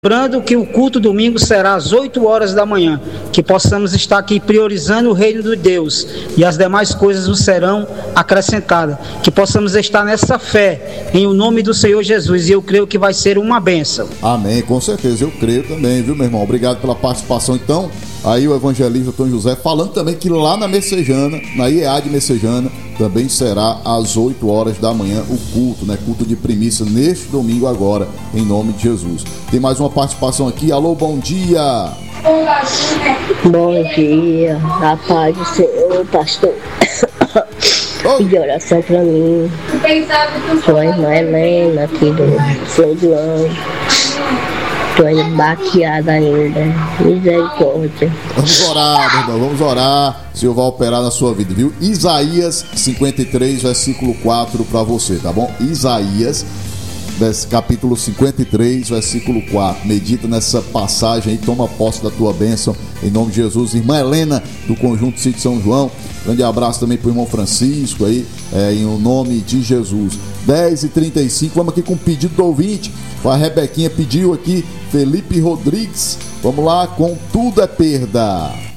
Lembrando que o culto domingo será às 8 horas da manhã, que possamos estar aqui priorizando o reino de Deus e as demais coisas nos serão acrescentadas, que possamos estar nessa fé em o nome do Senhor Jesus, e eu creio que vai ser uma bênção. Amém, com certeza, eu creio também, viu, meu irmão? Obrigado pela participação. Então, aí o evangelista Tom José falando também que lá na Messejana, na IEA de Messejana, também será às 8 horas da manhã o culto, né? Culto de primícia neste domingo agora, em nome de Jesus. Tem mais uma participação aqui. Alô, bom dia! Bom dia, a paz do Senhor, pastor. Pedi oração pra mim. Sou a irmã Helena aqui do São João. Estou ainda baqueada ainda. Misericórdia. Vamos orar, meu irmão, vamos orar. O Senhor vai operar na sua vida, viu? Isaías 53, versículo 4 para você, tá bom? Isaías, capítulo 53, versículo 4. Medita nessa passagem aí, toma posse da tua bênção, em nome de Jesus. Irmã Helena, do Conjunto Sítio São João. Grande abraço também pro irmão Francisco aí, em nome de Jesus. 10h35, vamos aqui com o pedido do ouvinte. A Rebequinha pediu aqui, Felipe Rodrigues. Vamos lá com Tudo é Perda.